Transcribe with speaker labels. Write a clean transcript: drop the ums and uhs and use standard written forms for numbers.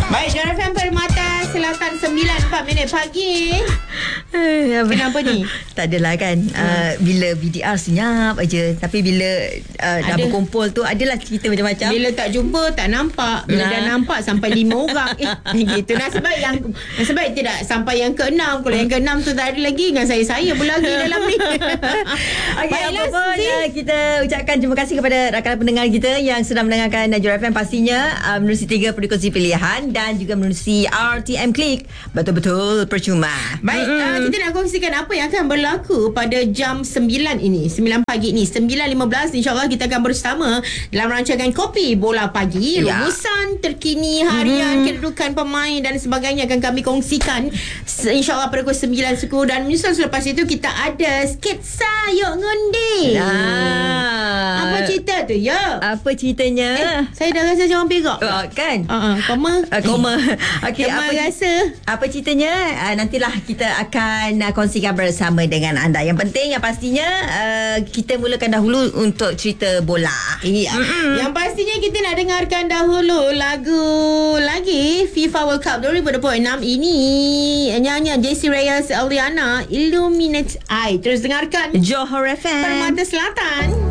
Speaker 1: Baik, Johor FM Permata Selatan 9:04 pagi. Kenapa ni?
Speaker 2: Tak adalah kan. Bila BDR senyap aja, tapi bila dah berkumpul tu adalah cerita macam-macam.
Speaker 1: Bila tak jumpa tak nampak, bila dah nampak sampai 5 orang. Gitu. Nasib baik tidak sampai yang ke-6. Kalau yang ke-6 tu tak ada lagi, dengan saya pun lagi dalam ni.
Speaker 2: Okay, apa pun kita ucapkan terima kasih kepada rakan pendengar kita yang sedang mendengarkan Johor FM, pastinya menerusi 3 frekuensi pilihan dan juga menerusi RTM Klik. Betul-betul percuma.
Speaker 1: Baik, kita nak kongsikan apa yang akan berlaku pada jam 9 ini, 9 pagi ini, 9.15. InsyaAllah kita akan bersama dalam rancangan Kopi Bola Pagi. Rumusan terkini harian, kedudukan pemain dan sebagainya akan kami kongsikan InsyaAllah pada pukul 9 suku. Dan menyusul selepas itu kita ada sketsa Yok Ngundi. Apa cerita tu, Yok?
Speaker 2: Apa ceritanya?
Speaker 1: Saya dah rasa macam orang perak.
Speaker 2: Kan?
Speaker 1: Koma.
Speaker 2: Okey, apa ceritanya? Nantilah kita akan kongsikan bersama dengan anda. Yang penting, yang pastinya kita mulakan dahulu untuk cerita bola.
Speaker 1: Iya. Yang pastinya kita nak dengarkan dahulu lagu lagi FIFA World Cup 2026 ini. Nyanyian JC Reyes, Eliana, Illuminate Eye. Terus dengarkan
Speaker 2: Johor FM
Speaker 1: Permata Selatan.